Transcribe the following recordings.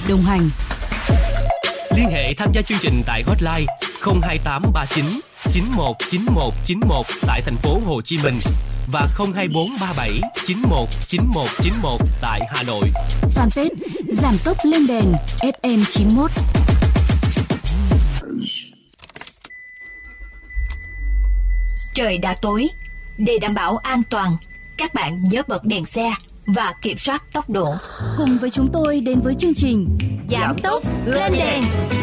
đồng hành. Liên hệ tham gia chương trình tại hotline 02839 919191 tại thành phố Hồ Chí Minh và 02437 919191 tại Hà Nội. Fanpage Giảm tốc lên đèn FM 91. Trời đã tối, để đảm bảo an toàn, các bạn nhớ bật đèn xe và kiểm soát tốc độ. Cùng với chúng tôi đến với chương trình Giảm tốc lên đèn.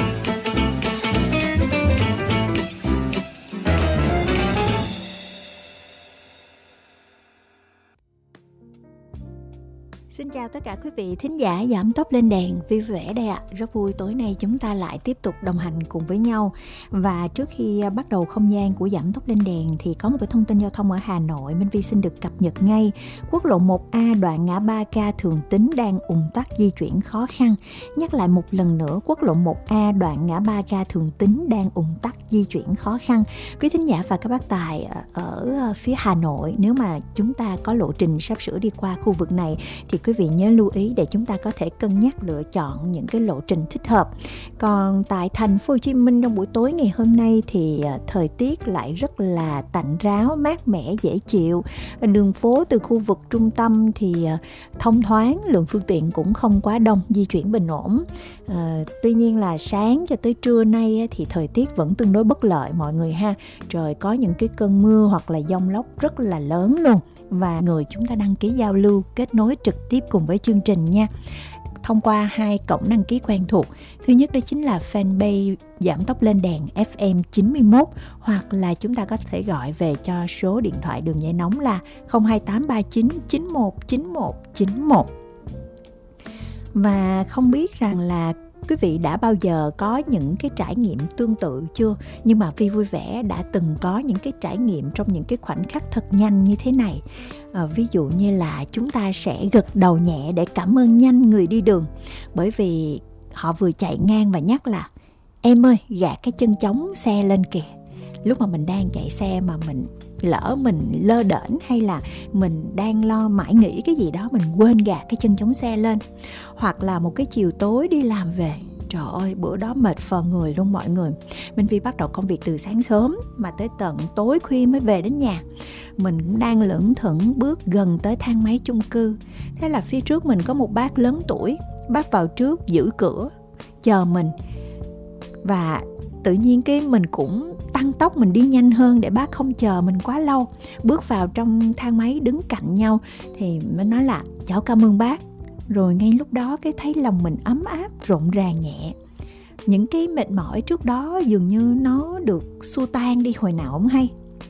Xin chào tất cả quý vị thính giả Giảm tốc lên đèn vui vẻ đây ạ. Rất vui tối nay chúng ta lại tiếp tục đồng hành cùng với nhau. Và trước khi bắt đầu không gian của Giảm tốc lên đèn thì có một cái thông tin giao thông ở Hà Nội Minh Vi xin được cập nhật ngay. Quốc lộ 1A đoạn ngã Ba Ca Thường Tín đang ùn tắc di chuyển khó khăn. Nhắc lại một lần nữa, quốc lộ 1A đoạn ngã Ba Ca Thường Tín đang ùn tắc di chuyển khó khăn. Quý thính giả và các bác tài ở phía Hà Nội, nếu mà chúng ta có lộ trình sắp sửa đi qua khu vực này thì quý vị nhớ lưu ý để chúng ta có thể cân nhắc lựa chọn những cái lộ trình thích hợp. Còn tại thành phố Hồ Chí Minh trong buổi tối ngày hôm nay thì thời tiết lại rất là tạnh ráo, mát mẻ, dễ chịu. Đường phố từ khu vực trung tâm thì thông thoáng, lượng phương tiện cũng không quá đông, di chuyển bình ổn. Tuy nhiên là sáng cho tới trưa nay thì thời tiết vẫn tương đối bất lợi mọi người ha. Trời có những cái cơn mưa hoặc là dông lốc rất là lớn luôn. Và người chúng ta đăng ký giao lưu, kết nối trực tiếp cùng với chương trình nha, thông qua 2 cổng đăng ký quen thuộc. Thứ nhất đó chính là fanpage Giảm tốc lên đèn FM 91, hoặc là chúng ta có thể gọi về cho số điện thoại đường dây nóng là 02839 919191. Và không biết rằng là quý vị đã bao giờ có những cái trải nghiệm tương tự chưa? Nhưng mà Vi vui vẻ đã từng có những cái trải nghiệm trong những cái khoảnh khắc thật nhanh như thế này. Ví dụ như là chúng ta sẽ gật đầu nhẹ để cảm ơn nhanh người đi đường, bởi vì họ vừa chạy ngang và nhắc là em ơi gạt cái chân chống xe lên kìa. Lúc mà mình đang chạy xe mà mình lỡ mình lơ đễnh hay là mình đang lo mãi nghĩ cái gì đó, mình quên gạt cái chân chống xe lên. Hoặc là một cái chiều tối đi làm về, trời ơi bữa đó mệt phờ người luôn mọi người. Minh Vi bắt đầu công việc từ sáng sớm mà tới tận tối khuya mới về đến nhà. Mình cũng đang lững thững bước gần tới thang máy chung cư. Thế là phía trước mình có một bác lớn tuổi. Bác vào trước giữ cửa chờ mình. Và tự nhiên cái mình cũng tăng tốc, mình đi nhanh hơn để bác không chờ mình quá lâu. Bước vào trong thang máy đứng cạnh nhau thì mới nói là cháu cảm ơn bác. Rồi ngay lúc đó cái thấy lòng mình ấm áp, rộn ràng nhẹ. Những cái mệt mỏi trước đó dường như nó được xua tan đi hồi nào không hay.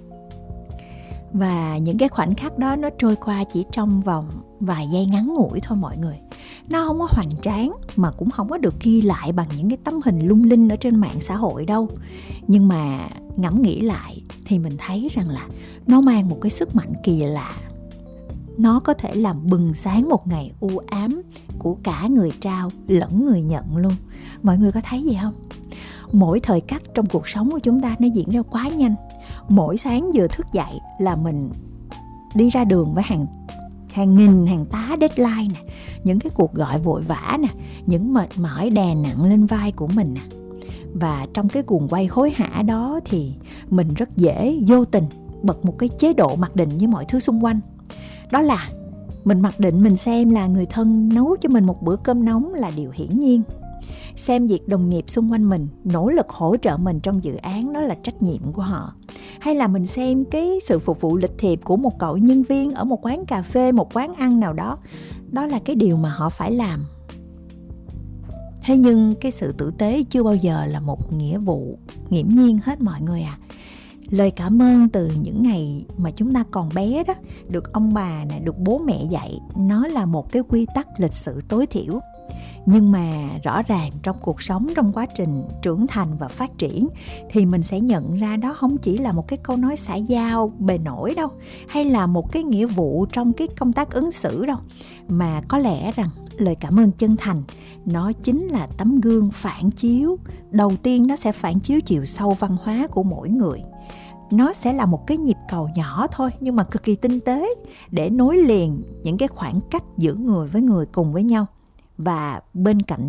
Và những cái khoảnh khắc đó nó trôi qua chỉ trong vòng vài giây ngắn ngủi thôi mọi người. Nó không có hoành tráng mà cũng không có được ghi lại bằng những cái tấm hình lung linh ở trên mạng xã hội đâu. Nhưng mà ngẫm nghĩ lại thì mình thấy rằng là nó mang một cái sức mạnh kỳ lạ. Nó có thể làm bừng sáng một ngày u ám của cả người trao lẫn người nhận luôn. Mọi người có thấy gì không? Mỗi thời khắc trong cuộc sống của chúng ta nó diễn ra quá nhanh. Mỗi sáng vừa thức dậy là mình đi ra đường với hàng nghìn, hàng tá deadline nè, những cái cuộc gọi vội vã nè, những mệt mỏi đè nặng lên vai của mình nè. Và trong cái guồng quay hối hả đó thì mình rất dễ vô tình bật một cái chế độ mặc định với mọi thứ xung quanh. Đó là mình mặc định mình xem là người thân nấu cho mình một bữa cơm nóng là điều hiển nhiên. Xem việc đồng nghiệp xung quanh mình nỗ lực hỗ trợ mình trong dự án đó là trách nhiệm của họ. Hay là mình xem cái sự phục vụ lịch thiệp của một cậu nhân viên ở một quán cà phê, một quán ăn nào đó, đó là cái điều mà họ phải làm. Thế nhưng cái sự tử tế chưa bao giờ là một nghĩa vụ nghiễm nhiên hết mọi người à. Lời cảm ơn từ những ngày mà chúng ta còn bé đó, được ông bà này, được bố mẹ dạy, nó là một cái quy tắc lịch sự tối thiểu. Nhưng mà rõ ràng trong cuộc sống, trong quá trình trưởng thành và phát triển thì mình sẽ nhận ra đó không chỉ là một cái câu nói xã giao bề nổi đâu, hay là một cái nghĩa vụ trong cái công tác ứng xử đâu, mà có lẽ rằng lời cảm ơn chân thành nó chính là tấm gương phản chiếu. Đầu tiên nó sẽ phản chiếu chiều sâu văn hóa của mỗi người. Nó sẽ là một cái nhịp cầu nhỏ thôi nhưng mà cực kỳ tinh tế để nối liền những cái khoảng cách giữa người với người cùng với nhau. Và bên cạnh